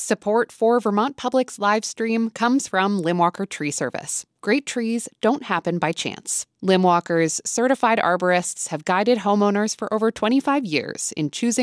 Support for Vermont Public's live stream comes from Limwalker Tree Service. Great trees don't happen by chance. Limwalker's certified arborists have guided homeowners for over 25 years in choosing